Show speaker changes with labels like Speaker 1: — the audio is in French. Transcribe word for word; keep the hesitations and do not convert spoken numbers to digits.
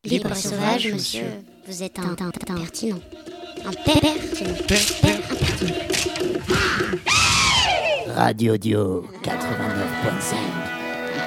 Speaker 1: Libre et sauvage, monsieur, vous êtes un teint impertinent. Un pertinent. Impertinent.
Speaker 2: Radio Dio quatre-vingt-neuf point cinq.